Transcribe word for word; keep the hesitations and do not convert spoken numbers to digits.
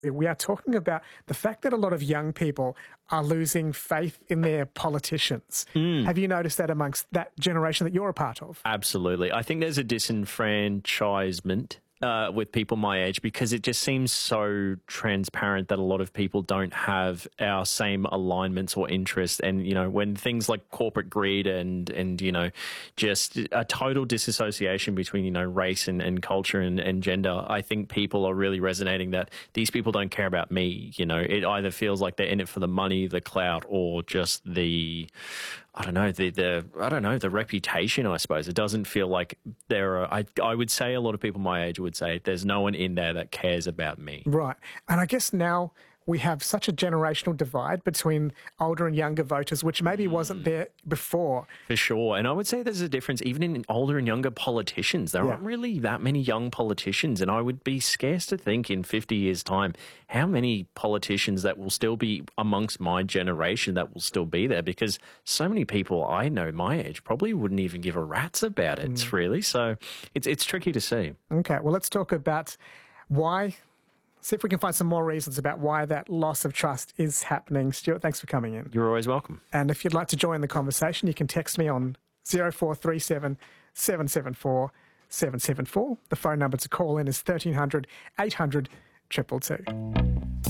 We are talking about the fact that a lot of young people are losing faith in their politicians. Mm. Have you noticed that amongst that generation that you're a part of? Absolutely. I think there's a disenfranchisement uh, with people my age because it just seems so transparent that a lot of people don't have our same alignments or interests. And, you know, when things like corporate greed and, and you know, just a total disassociation between, you know, race and, and culture and, and gender, I think people are really resonating that these people don't care about me. You know, it either feels like they're in it for the money, the clout, or just the, I don't know, the, the I don't know, the reputation, I suppose. It doesn't feel like there are, I, I would say a lot of people my age would say there's no one in there that cares about me. Right. And I guess now we have such a generational divide between older and younger voters, which maybe wasn't there before. For sure. And I would say there's a difference even in older and younger politicians. There Yeah. aren't really that many young politicians. And I would be scarce to think in fifty years' time how many politicians that will still be amongst my generation that will still be there, because so many people I know my age probably wouldn't even give a rat's about it, mm. really. So it's, it's tricky to see. Okay, well, let's talk about why... See if we can find some more reasons about why that loss of trust is happening. Stuart, thanks for coming in. You're always welcome. And if you'd like to join the conversation, you can text me on zero four three seven, seven seven four, seven seven four. The phone number to call in is thirteen hundred, eight hundred, two two two.